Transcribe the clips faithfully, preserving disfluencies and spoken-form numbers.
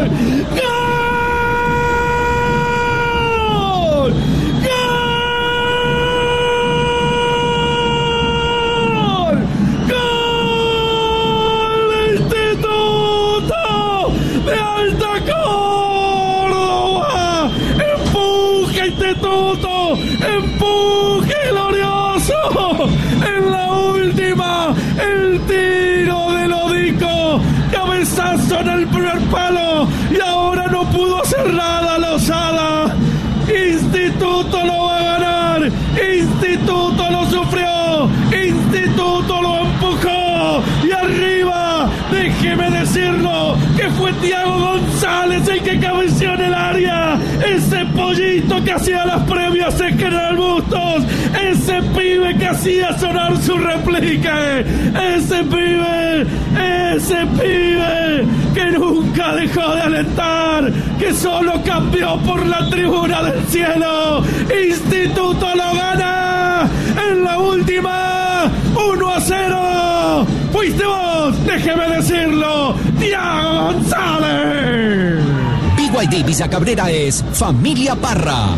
Empuje glorioso en la última, el tiro de Lodico, cabezazo en el primer palo y ahora no pudo hacer nada Lozada. Instituto lo va a ganar, Instituto lo sufrió, Instituto lo empujó y arriba, déjeme decirlo, que fue Thiago González el que cabeció en el área, ese pollito que hacía las previas en General Bustos, ese pibe que hacía sonar su réplica, ese pibe, ese pibe que nunca dejó de alentar, que solo cambió por la tribuna del cielo. Instituto lo gana en la última, uno a cero. Fuiste vos, déjeme decirlo, Thiago González. B Y D Visa Cabrera es Familia Parra.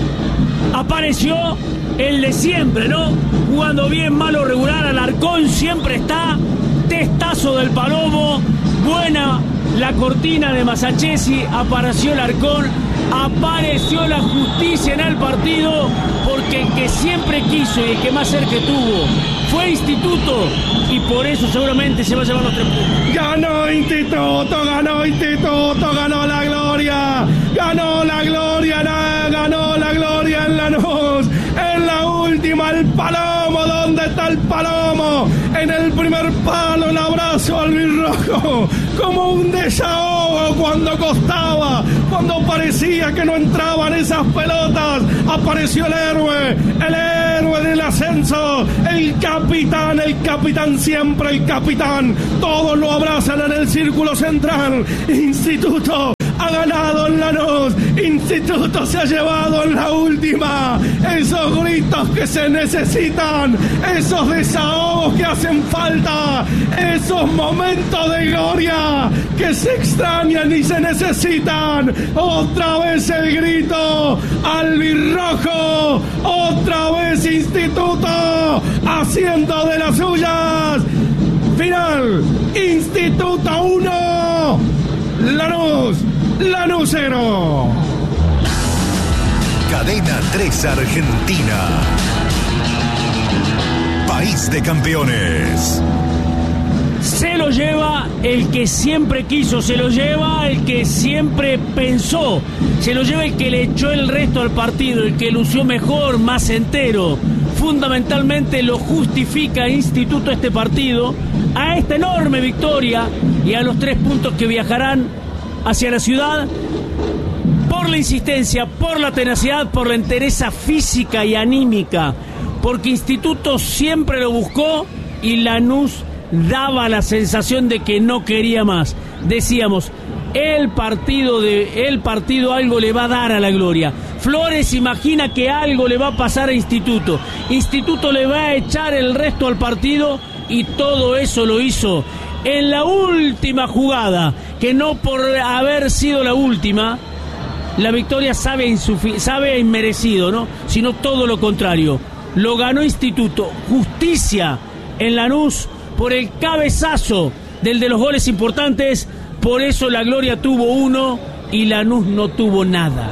Apareció el de siempre, ¿no? Jugando bien, malo, regular, Alarcón siempre está. Testazo del Palomo, buena la cortina de Masachesi, apareció el Alarcón, apareció la justicia en el partido, porque el que siempre quiso y el que más cerca tuvo fue Instituto, y por eso seguramente se va a llevar los tres puntos. Ganó Instituto, ganó Instituto, ganó la gloria, ganó la gloria, ganó la gloria en Lanús, en la última el Palomo, ¿dónde está el Palomo? En el primer palo el abrazo albirrojo, como un desahogo cuando costaba, cuando parecía que no entraban esas pelotas, apareció el héroe, el héroe del ascenso, el capitán, el capitán siempre, el capitán, todos lo abrazan en el círculo central. Instituto ha ganado en Lanús, Instituto se ha llevado en la última, esos gritos que se necesitan, esos desahogos que hacen falta, esos momentos de gloria que se extrañan y se necesitan. Otra vez el grito albirrojo, otra vez Instituto haciendo de las suyas. Final, Instituto uno, Lanús, Lanús cero. Cadena tres Argentina. País de campeones. Se lo lleva el que siempre quiso, se lo lleva el que siempre pensó, se lo lleva el que le echó el resto al partido, el que lució mejor, más entero. Fundamentalmente lo justifica Instituto este partido, a esta enorme victoria y a los tres puntos que viajarán hacia la ciudad por la insistencia, por la tenacidad, por la entereza física y anímica, porque Instituto siempre lo buscó y Lanús daba la sensación de que no quería más. Decíamos, el partido de el partido algo le va a dar a la gloria. Flores imagina que algo le va a pasar a Instituto. Instituto le va a echar el resto al partido y todo eso lo hizo en la última jugada, que no por haber sido la última, la victoria sabe, insufi- sabe inmerecido, ¿no? Sino todo lo contrario. Lo ganó Instituto. Justicia en Lanús por el cabezazo del de los goles importantes. Por eso la gloria tuvo uno y Lanús no tuvo nada.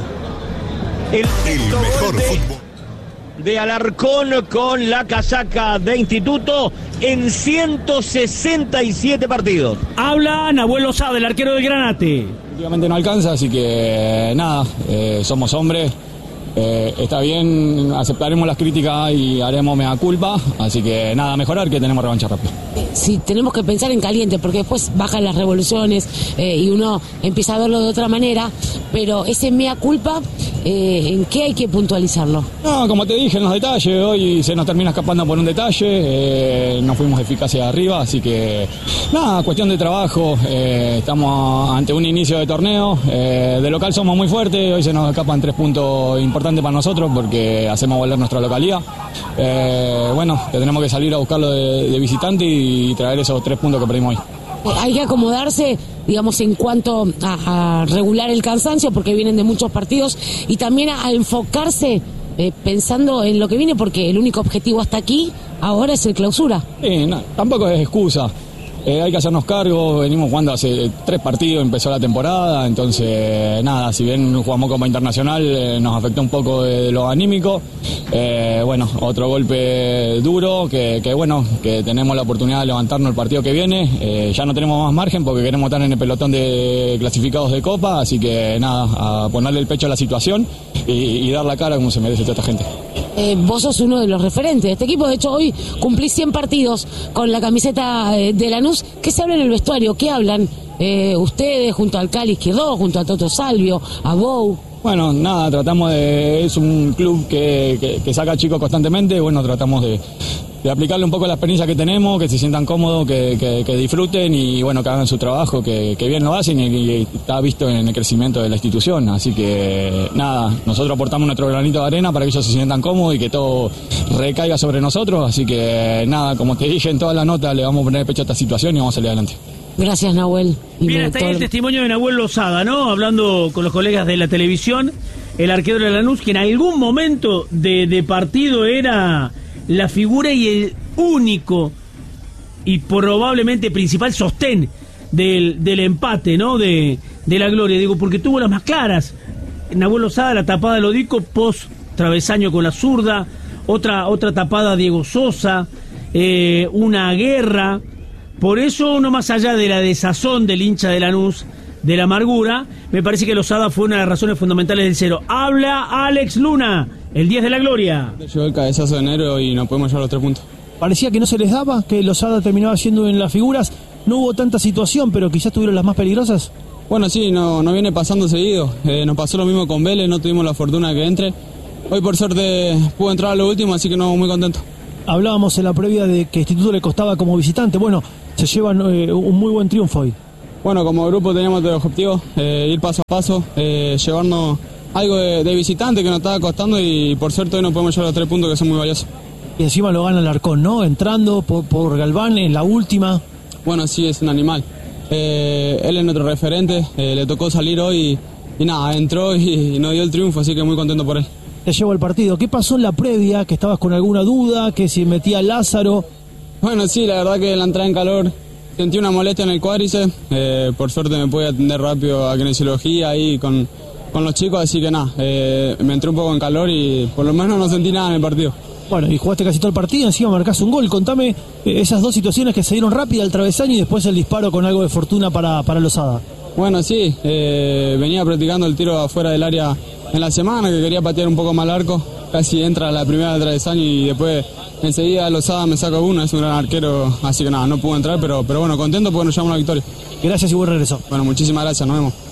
El, El mejor fútbol de Alarcón con la casaca de Instituto en ciento sesenta y siete partidos. Habla Nahuel Lozada, el arquero del Granate. Últimamente no alcanza, así que nada, eh, somos hombres. Eh, está bien, aceptaremos las críticas y haremos mea culpa, así que nada, mejorar, que tenemos revancha rápido. Sí, tenemos que pensar en caliente, porque después bajan las revoluciones eh, y uno empieza a verlo de otra manera, pero ese mea culpa, eh, ¿en qué hay que puntualizarlo? No, como te dije, en los detalles, hoy se nos termina escapando por un detalle, eh, no fuimos eficaces arriba, así que nada, cuestión de trabajo, eh, estamos ante un inicio de torneo, eh, de local somos muy fuertes, hoy se nos escapan tres puntos importantes para nosotros porque hacemos volver nuestra localidad. Eh, bueno, que tenemos que salir a buscarlo de, de visitante y traer esos tres puntos que perdimos hoy. Hay que acomodarse, digamos, en cuanto a, a regular el cansancio, porque vienen de muchos partidos, y también a, a enfocarse eh, pensando en lo que viene, porque el único objetivo hasta aquí ahora es el clausura. Sí, no, tampoco es excusa. Eh, hay que hacernos cargo, venimos jugando hace tres partidos, empezó la temporada, entonces nada, si bien jugamos como internacional eh, nos afectó un poco de lo anímico, eh, bueno, otro golpe duro, que, que bueno, que tenemos la oportunidad de levantarnos el partido que viene, eh, ya no tenemos más margen porque queremos estar en el pelotón de clasificados de Copa, así que nada, a ponerle el pecho a la situación y, y dar la cara como se merece toda esta gente. Eh, vos sos uno de los referentes de este equipo, de hecho hoy cumplís cien partidos con la camiseta eh, de Lanús. ¿Qué se habla en el vestuario? ¿Qué hablan eh, ustedes junto al Cali Izquierdo, junto a Toto Salvio, a Bou? Bueno, nada, tratamos de... es un club que, que, que saca chicos constantemente, bueno, tratamos de, de aplicarle un poco la experiencia que tenemos, que se sientan cómodos, que, que, que disfruten y bueno, que hagan su trabajo, que, que bien lo hacen y, y está visto en el crecimiento de la institución, así que nada, nosotros aportamos nuestro granito de arena para que ellos se sientan cómodos y que todo recaiga sobre nosotros, así que nada, como te dije en toda la nota, le vamos a poner el pecho a esta situación y vamos a salir adelante. Gracias, Nahuel. Y Bien, hasta ahí el testimonio de Nahuel Lozada, ¿no? Hablando con los colegas de la televisión, el arquero de Lanús, que en algún momento de, de partido era la figura y el único y probablemente principal sostén del, del empate, ¿no? De, de la gloria, digo, porque tuvo las más claras. Nahuel Lozada, la tapada de Lodico, post travesaño con la zurda, otra, otra tapada Diego Sosa, eh, una guerra. Por eso, no más allá de la desazón del hincha de Lanús, de la amargura, me parece que Lozada fue una de las razones fundamentales del cero. Habla Alex Luna, el diez de la gloria. Llegó el cabezazo de enero y no podemos llevar los tres puntos. Parecía que no se les daba, que Lozada terminaba siendo en las figuras. No hubo tanta situación, pero quizás tuvieron las más peligrosas. Bueno, sí, no, no viene pasando seguido. Eh, nos pasó lo mismo con Vélez, no tuvimos la fortuna de que entre. Hoy por suerte pudo entrar a lo último, así que no, muy contento. Hablábamos en la previa de que Instituto le costaba como visitante. Bueno, se llevan eh, un muy buen triunfo hoy. Bueno, como grupo teníamos el objetivo, eh, ir paso a paso, eh, llevarnos algo de, de visitante que nos estaba costando y por suerte hoy nos podemos llevar los tres puntos que son muy valiosos. Y encima lo gana Alarcón, ¿no? Entrando por, por Galván en la última. Bueno, sí, es un animal. Eh, él es nuestro referente, eh, le tocó salir hoy y, y nada, entró y, y nos dio el triunfo, así que muy contento por él. Te llevo el partido. ¿Qué pasó en la previa? ¿Que estabas con alguna duda? ¿Que si metía Lázaro? Bueno, sí, la verdad que la entrada en calor sentí una molestia en el cuádriceps. Eh, por suerte me pude atender rápido a kinesiología ahí con, con los chicos, así que nada, eh, me entré un poco en calor y por lo menos no sentí nada en el partido. Bueno, y jugaste casi todo el partido, encima marcás un gol. Contame eh, esas dos situaciones que se dieron rápida al travesaño y después el disparo con algo de fortuna para, para Lozada. Bueno, sí, eh, venía practicando el tiro afuera del área en la semana, que quería patear un poco más al arco, casi entra la primera del travesaño y después enseguida Lozada me saca uno, es un gran arquero, así que nada, no pudo entrar, pero, pero bueno, contento porque nos llevamos la victoria. Gracias y buen regreso. Bueno, muchísimas gracias, nos vemos.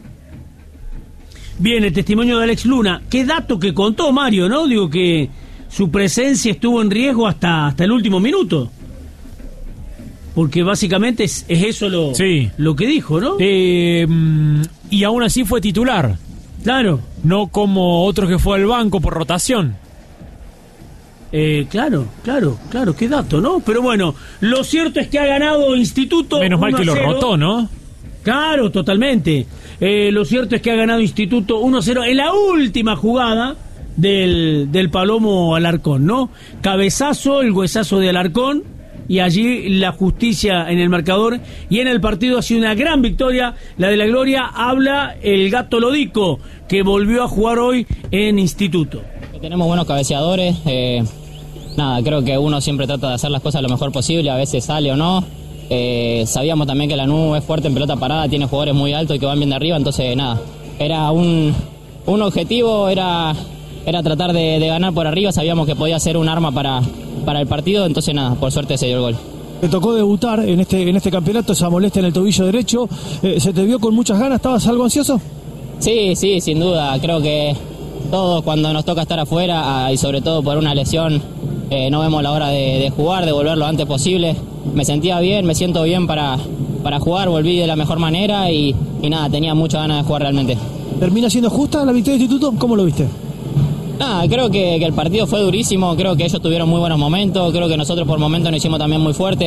Bien, el testimonio de Alex Luna. Qué dato que contó Mario, ¿no? Digo que su presencia estuvo en riesgo hasta, hasta el último minuto. Porque básicamente es, es eso lo, sí. lo que dijo, ¿no? Eh, y aún así fue titular. Claro. No como otro que fue al banco por rotación. Eh, claro, claro, claro, qué dato, ¿no? Pero bueno, lo cierto es que ha ganado Instituto. Menos mal que lo rotó, ¿no? Claro, totalmente. Eh, lo cierto es que ha ganado Instituto uno a cero en la última jugada del, del Palomo Alarcón, ¿no? Cabezazo, el huesazo de Alarcón, y allí la justicia en el marcador, y en el partido ha sido una gran victoria, la de la gloria. Habla el Gato Lodico, que volvió a jugar hoy en Instituto. Tenemos buenos cabeceadores, eh, nada, creo que uno siempre trata de hacer las cosas lo mejor posible, a veces sale o no. Eh, sabíamos también que Lanús es fuerte en pelota parada, tiene jugadores muy altos y que van bien de arriba, entonces nada, era un, un objetivo, era, era tratar de, de ganar por arriba, sabíamos que podía ser un arma para, para el partido, entonces nada, por suerte se dio el gol. Te tocó debutar en este, en este campeonato, esa molestia en el tobillo derecho, eh, ¿se te vio con muchas ganas? ¿Estabas algo ansioso? Sí, sí, sin duda, creo que todos cuando nos toca estar afuera y sobre todo por una lesión eh, no vemos la hora de, de jugar, de volver lo antes posible. Me sentía bien, me siento bien para, para jugar, volví de la mejor manera y, y nada, tenía muchas ganas de jugar realmente. ¿Termina siendo justa la victoria de Instituto? ¿Cómo lo viste? Nada, creo que, que el partido fue durísimo, creo que ellos tuvieron muy buenos momentos, creo que nosotros por momentos nos hicimos también muy fuertes.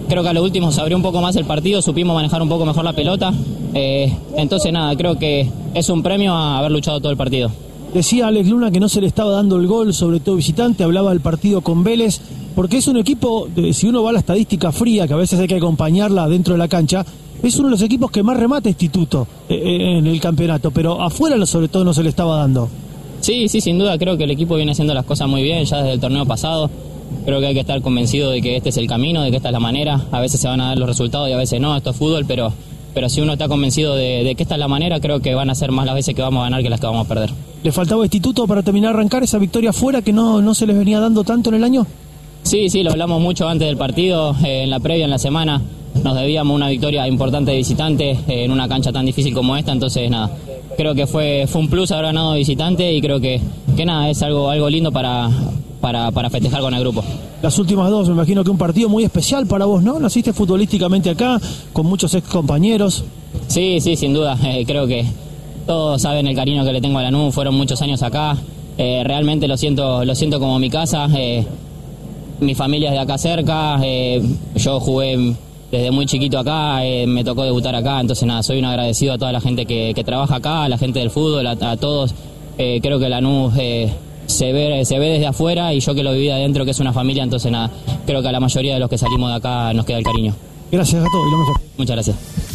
creo que a lo último se abrió un poco más el partido, supimos manejar un poco mejor la pelota. Eh, entonces nada, creo que es un premio a haber luchado todo el partido. Decía Alex Luna que no se le estaba dando el gol, sobre todo visitante, hablaba del partido con Vélez, porque es un equipo, si uno va a la estadística fría, que a veces hay que acompañarla dentro de la cancha, es uno de los equipos que más remata Instituto en el campeonato, pero afuera sobre todo no se le estaba dando. Sí, sí, sin duda, creo que el equipo viene haciendo las cosas muy bien ya desde el torneo pasado. Creo que hay que estar convencido de que este es el camino, de que esta es la manera. A veces se van a dar los resultados y a veces no, esto es fútbol, pero, pero si uno está convencido de, de que esta es la manera, creo que van a ser más las veces que vamos a ganar que las que vamos a perder. ¿Le faltaba Instituto para terminar de arrancar esa victoria afuera que no, no se les venía dando tanto en el año? Sí, sí, lo hablamos mucho antes del partido, eh, en la previa, en la semana. Nos debíamos una victoria importante de visitante eh, en una cancha tan difícil como esta, entonces nada, creo que fue, fue un plus haber ganado de visitante y creo que, que nada, es algo, algo lindo para, para, para festejar con el grupo. Las últimas dos, me imagino que un partido muy especial para vos, ¿no? Naciste futbolísticamente acá, con muchos ex compañeros. Sí, sí, sin duda, eh, creo que todos saben el cariño que le tengo a Lanús, fueron muchos años acá, eh, realmente lo siento, lo siento como mi casa, eh, mi familia es de acá cerca, eh, yo jugué desde muy chiquito acá, eh, me tocó debutar acá, entonces nada, soy un agradecido a toda la gente que, que trabaja acá, a la gente del fútbol, a, a todos. Eh, creo que Lanús eh, se ve, se ve desde afuera y yo que lo viví adentro, que es una familia, entonces nada, creo que a la mayoría de los que salimos de acá nos queda el cariño. Gracias, Gato, y lo mejor. Muchas gracias.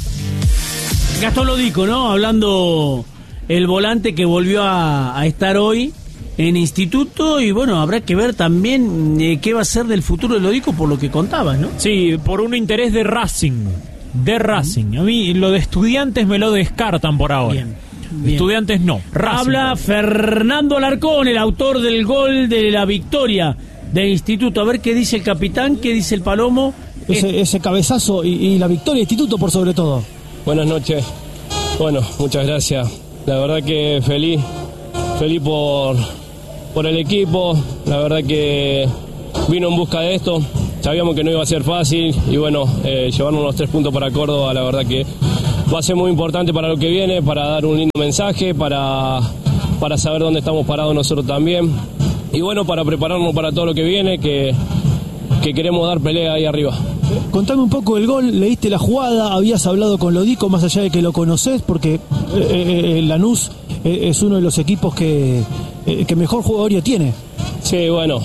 Gastón Lodico, ¿no? Hablando el volante que volvió a, a estar hoy en Instituto, y bueno, habrá que ver también eh, qué va a ser del futuro de Lodico por lo que contabas, ¿no? Sí, por un interés de Racing, de Racing. A mí lo de Estudiantes me lo descartan por ahora. Bien, bien. Estudiantes no. Racing. Habla Fernando Alarcón, el autor del gol de la victoria del Instituto. A ver qué dice el capitán, qué dice el Palomo. Ese, ese cabezazo y, y la victoria de Instituto por sobre todo. Buenas noches. Bueno, muchas gracias. La verdad que feliz, feliz por... por el equipo, la verdad que vino en busca de esto, sabíamos que no iba a ser fácil y bueno, eh, llevarnos los tres puntos para Córdoba, la verdad que va a ser muy importante para lo que viene, para dar un lindo mensaje, para, para saber dónde estamos parados nosotros también y bueno, para prepararnos para todo lo que viene, que, que queremos dar pelea ahí arriba. Contame un poco el gol, leíste la jugada, habías hablado con Lodico, más allá de que lo conocés, porque eh, eh, Lanús eh, es uno de los equipos que, eh, que mejor jugador tiene. Sí, bueno,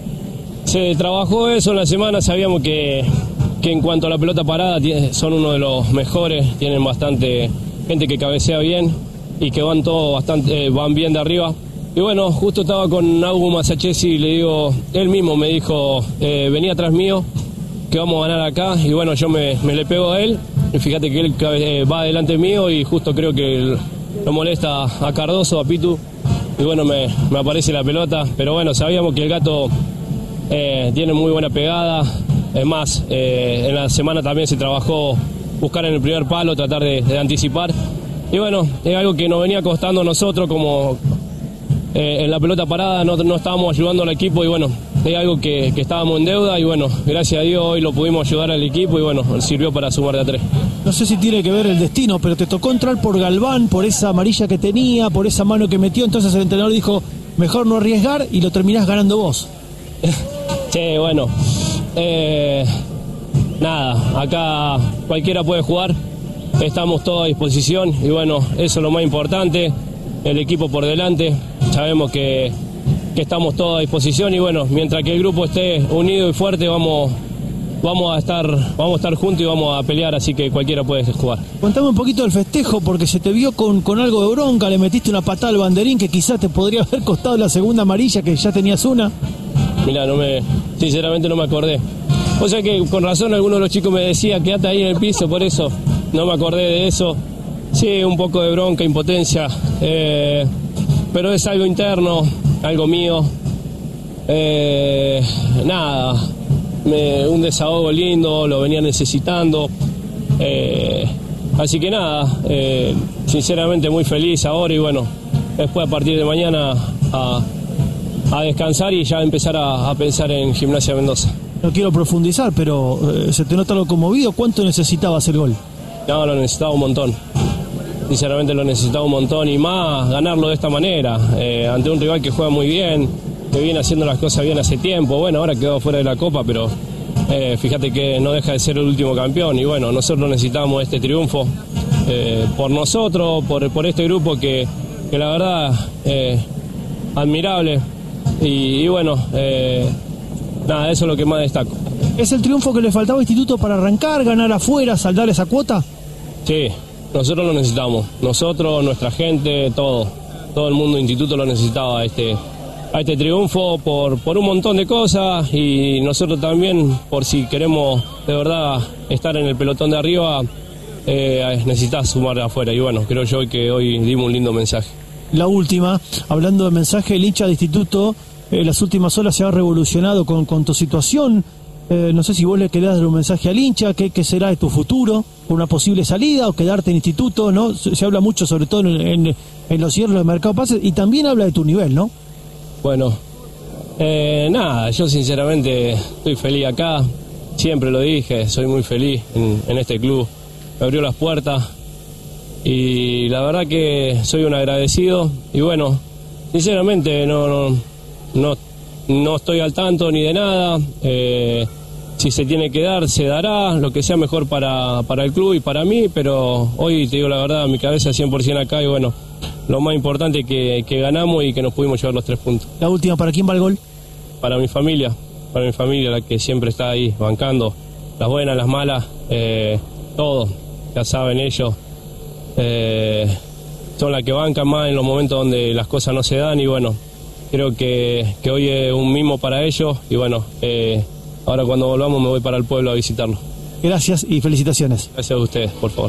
se trabajó eso en la semana, sabíamos que, que en cuanto a la pelota parada son uno de los mejores, tienen bastante gente que cabecea bien y que van todos bastante, eh, van bien de arriba. Y bueno, justo estaba con Augu Masachesi y le digo, él mismo me dijo, eh, venía atrás mío, que vamos a ganar acá, y bueno, yo me, me le pego a él, y fíjate que él eh, va delante mío y justo creo que lo molesta a Cardoso, a Pitu, y bueno, me, me aparece la pelota, pero bueno, sabíamos que el Gato eh, tiene muy buena pegada, es más, eh, en la semana también se trabajó buscar en el primer palo, tratar de, de anticipar, y bueno, es algo que nos venía costando a nosotros, como eh, en la pelota parada no, no estábamos ayudando al equipo, y bueno, es algo que, que estábamos en deuda y bueno, gracias a Dios hoy lo pudimos ayudar al equipo y bueno, sirvió para sumar de a tres. No sé si tiene que ver el destino, pero te tocó entrar por Galván, por esa amarilla que tenía, por esa mano que metió, entonces el entrenador dijo, mejor no arriesgar y lo terminás ganando vos. Sí, bueno, eh, nada, acá cualquiera puede jugar, estamos todos a disposición y bueno, eso es lo más importante, el equipo por delante, sabemos que... que estamos todos a disposición y bueno, mientras que el grupo esté unido y fuerte vamos, vamos a estar, vamos a estar juntos y vamos a pelear, así que cualquiera puede jugar. Contame un poquito del festejo porque se te vio con, con algo de bronca, le metiste una patada al banderín que quizás te podría haber costado la segunda amarilla que ya tenías una. Mirá, no me, sinceramente no me acordé. O sea que con razón algunos de los chicos me decían quédate ahí en el piso, por eso no me acordé de eso. Sí, un poco de bronca, impotencia, eh, pero es algo interno, algo mío, eh, nada, me, un desahogo lindo, lo venía necesitando, eh, así que nada, eh, sinceramente muy feliz ahora y bueno, después a partir de mañana a, a descansar y ya empezar a, a pensar en Gimnasia Mendoza. No quiero profundizar, pero eh, se te nota algo conmovido, ¿cuánto necesitabas el gol? No, lo necesitaba un montón. Sinceramente lo necesitaba un montón y más ganarlo de esta manera, eh, ante un rival que juega muy bien, que viene haciendo las cosas bien hace tiempo, bueno, ahora quedó fuera de la Copa, pero eh, fíjate que no deja de ser el último campeón y bueno, nosotros necesitamos este triunfo eh, por nosotros, por, por este grupo que, que la verdad, eh, admirable y, y bueno, eh, nada, eso es lo que más destaco. ¿Es el triunfo que le faltaba a Instituto para arrancar, ganar afuera, saldar esa cuota? Sí, nosotros lo necesitamos, nosotros, nuestra gente, todo, todo el mundo de Instituto lo necesitaba este, a este triunfo por, por un montón de cosas y nosotros también por si queremos de verdad estar en el pelotón de arriba, eh, necesitas sumar de afuera y bueno, creo yo que hoy dimos un lindo mensaje. La última, hablando de mensaje, el hincha de Instituto, eh, las últimas horas se ha revolucionado con, con tu situación. Eh, no sé si vos le querés dar un mensaje al hincha, ¿qué, qué será de tu futuro? ¿Una posible salida o quedarte en Instituto? ¿No? Se, se habla mucho, sobre todo en, en, en los cierres del mercado de pases, y también habla de tu nivel, ¿no? Bueno, eh, nada, yo sinceramente estoy feliz acá, siempre lo dije, soy muy feliz en, en este club, me abrió las puertas y la verdad que soy un agradecido y bueno, sinceramente no, no, no No estoy al tanto ni de nada, eh, si se tiene que dar, se dará, lo que sea mejor para, para el club y para mí, pero hoy te digo la verdad, mi cabeza es cien por ciento acá y bueno, lo más importante es que, que ganamos y que nos pudimos llevar los tres puntos. La última, ¿para quién va el gol? Para mi familia, para mi familia, la que siempre está ahí bancando, las buenas, las malas, eh, todo, ya saben ellos, eh, son las que bancan más en los momentos donde las cosas no se dan y bueno, creo que, que hoy es un mimo para ellos y bueno, eh, ahora cuando volvamos me voy para el pueblo a visitarlo. Gracias y felicitaciones. Gracias a ustedes, por favor.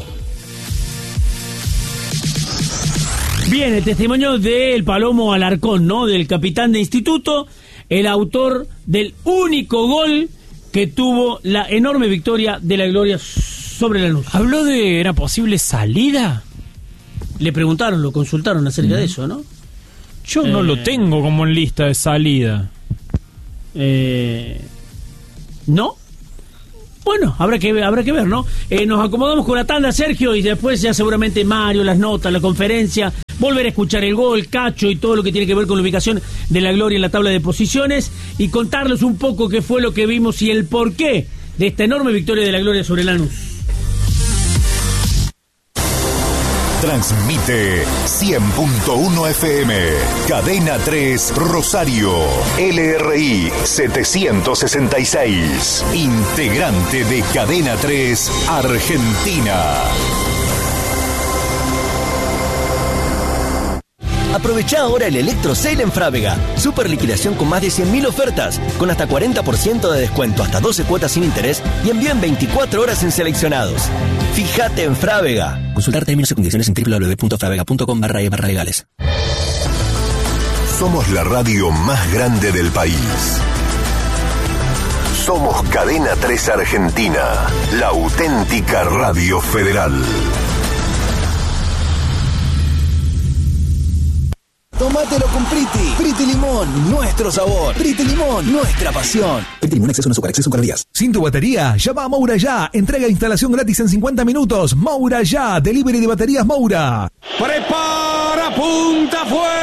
Bien, el testimonio del Palomo Alarcón, ¿no? Del capitán de Instituto, el autor del único gol que tuvo la enorme victoria de la Gloria sobre Lanús. ¿Habló de era posible salida? Le preguntaron, lo consultaron acerca mm. de eso, ¿no? Yo no eh, lo tengo como en lista de salida. Eh, ¿No? Bueno, habrá que ver, habrá que ver, ¿no? Eh, nos acomodamos con la tanda, Sergio, y después ya seguramente Mario, las notas, la conferencia, volver a escuchar el gol, Cacho y todo lo que tiene que ver con la ubicación de la Gloria en la tabla de posiciones y contarles un poco qué fue lo que vimos y el porqué de esta enorme victoria de la Gloria sobre Lanús. Transmite cien punto uno F M, Cadena tres Rosario, L R I setecientos sesenta y seis, integrante de Cadena tres Argentina. Aprovechá ahora el Electro Sale en Frávega. Super liquidación con más de cien mil ofertas, con hasta cuarenta por ciento de descuento, hasta doce cuotas sin interés y envío en veinticuatro horas en seleccionados. Fíjate en Frávega. Consultar términos y condiciones en doble u doble u doble u punto frávega punto com barra e barra legales. Somos la radio más grande del país. Somos Cadena tres Argentina, la auténtica radio federal. Tómatelo con Priti. Priti Limón, nuestro sabor. Priti Limón, nuestra pasión. Priti Limón, exceso en azúcar, exceso en calorías. Sin tu batería, llama a Moura Ya. Entrega e instalación gratis en cincuenta minutos. Moura Ya, delivery de baterías Moura. Prepara, punta, fue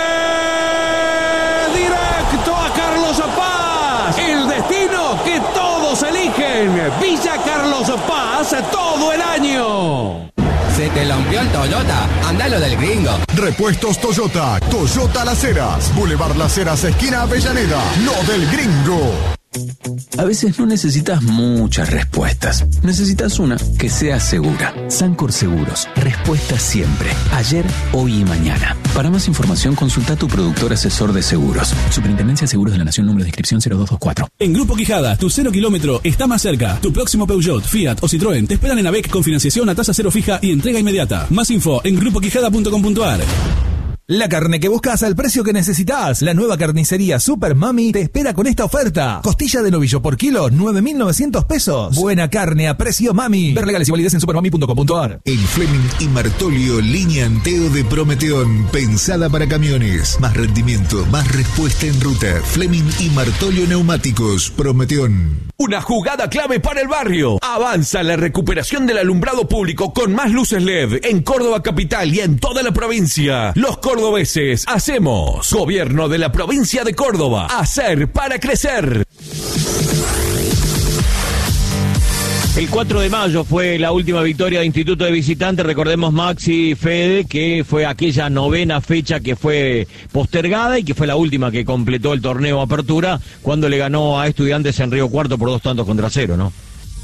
directo a Carlos Paz. El destino que todos eligen. Villa Carlos Paz todo el año. Se te rompió el Toyota, andalo del gringo. Repuestos Toyota, Toyota Las Heras, Boulevard Las Heras, esquina Avellaneda, lo del gringo. A veces no necesitas muchas respuestas, necesitas una que sea segura. Sancor Seguros, respuesta siempre, ayer, hoy y mañana. Para más información consulta a tu productor asesor de seguros. Superintendencia de Seguros de la Nación, número de inscripción cero dos dos cuatro. En Grupo Quijada, tu cero kilómetro está más cerca. Tu próximo Peugeot, Fiat o Citroën te esperan en AVEC con financiación a tasa cero fija y entrega inmediata. Más info en grupo quijada punto com punto a r. La carne que buscas al precio que necesitas. La nueva carnicería Super Mami te espera con esta oferta. Costilla de novillo por kilo, nueve mil novecientos pesos. Buena carne a precio Mami. Ver legales y validez en supermami punto com punto a r. El Fleming y Martolio, línea Anteo de Prometeón. Pensada para camiones. Más rendimiento, más respuesta en ruta. Fleming y Martolio Neumáticos, Prometeón. Una jugada clave para el barrio. Avanza la recuperación del alumbrado público con más luces L E D en Córdoba capital y en toda la provincia. Los cordobeses hacemos. Gobierno de la provincia de Córdoba. Hacer para crecer. El cuatro de mayo fue la última victoria de Instituto de Visitante. Recordemos, Maxi, Fede, que fue aquella novena fecha que fue postergada y que fue la última que completó el torneo Apertura cuando le ganó a Estudiantes en Río Cuarto por dos tantos contra cero, ¿no?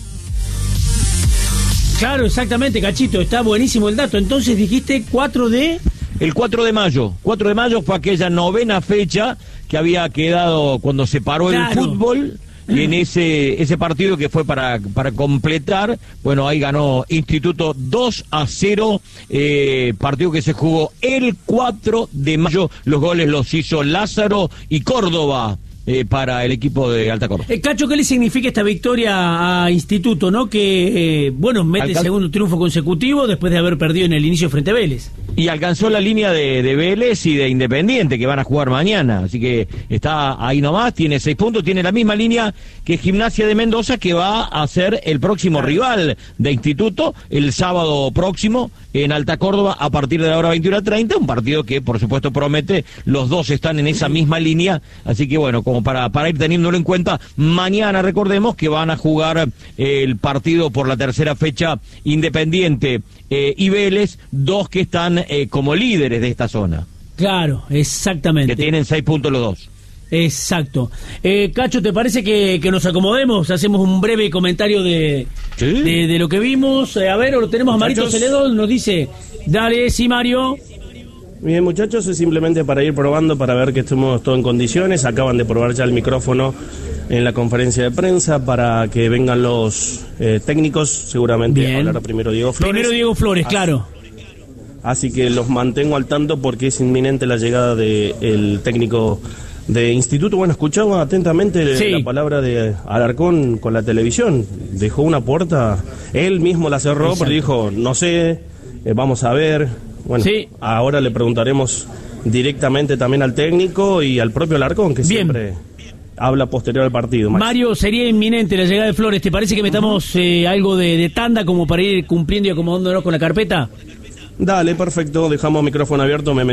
Claro, exactamente, Cachito, está buenísimo el dato. Entonces dijiste cuatro de... El cuatro de mayo. cuatro de mayo fue aquella novena fecha que había quedado cuando se paró claro. el fútbol. Y en ese ese partido que fue para para completar, bueno, ahí ganó Instituto dos a cero, eh, partido que se jugó el cuatro de mayo, los goles los hizo Lázaro y Córdoba. Eh, para el equipo de Alta Córdoba. Eh, Cacho, ¿qué le significa esta victoria a Instituto, no? Que, eh, bueno, mete el Alcan... segundo triunfo consecutivo después de haber perdido en el inicio frente a Vélez. Y alcanzó la línea de, de Vélez y de Independiente, que van a jugar mañana. Así que está ahí nomás, tiene seis puntos, tiene la misma línea que Gimnasia de Mendoza, que va a ser el próximo rival de Instituto el sábado próximo en Alta Córdoba a partir de la hora veintiuno treinta, un partido que por supuesto promete, los dos están en esa misma línea, así que bueno, como para, para ir teniéndolo en cuenta, mañana recordemos que van a jugar eh, el partido por la tercera fecha Independiente eh, y Vélez, dos que están eh, como líderes de esta zona. Claro, exactamente. Que tienen seis puntos los dos. Exacto. Eh, Cacho, ¿te parece que, que nos acomodemos? Hacemos un breve comentario de, ¿sí? de, de lo que vimos. Eh, a ver, lo tenemos a Marito Celedón, nos dice, dale, sí, Mario. Bien, muchachos, es simplemente para ir probando, para ver que estemos todos en condiciones. Acaban de probar ya el micrófono en la conferencia de prensa para que vengan los eh, técnicos. Seguramente Bien. hablará primero Diego Flores. Primero Diego Flores, así, claro. Así que los mantengo al tanto porque es inminente la llegada del técnico de Instituto. Bueno, escuchaba atentamente sí. la palabra de Alarcón con la televisión. Dejó una puerta, él mismo la cerró, Exacto. pero dijo, no sé, eh, vamos a ver. Bueno, sí. ahora le preguntaremos directamente también al técnico y al propio Alarcón, que Bien. siempre habla posterior al partido. Max. Mario, sería inminente la llegada de Flores. ¿Te parece que metamos eh, algo de, de tanda como para ir cumpliendo y acomodándonos con la carpeta? Dale, perfecto. Dejamos micrófono abierto. Me